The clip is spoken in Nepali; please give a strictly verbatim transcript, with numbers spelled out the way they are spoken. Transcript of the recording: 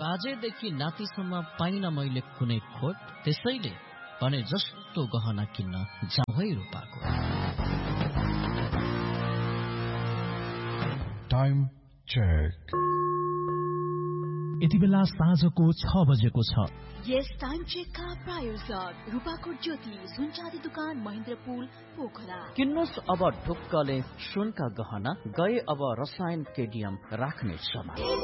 बाजेदेखि नातिसम्म पाइन मैले कुनै खोट, त्यसैले भने जस्तो गहना किन्न जाउँ है रूपाको। Time check. यति बेला साँझको छ बजेको छ। यस टाइम चेकका प्रायोजक रूपाकोट ज्योति सुनचाँदी दुकान महेन्द्रपुल पोखरा। किन्नुहोस् अब ढुक्कले सुनका गहना, गए अब रसायन केडियम राख्ने समय।